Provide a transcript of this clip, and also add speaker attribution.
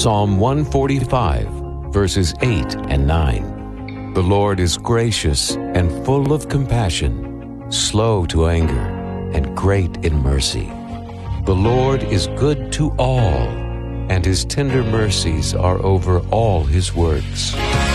Speaker 1: Psalm 145, verses 8 and 9. The Lord is gracious and full of compassion, slow to anger, and great in mercy. The Lord is good to all, and his tender mercies are over all his works.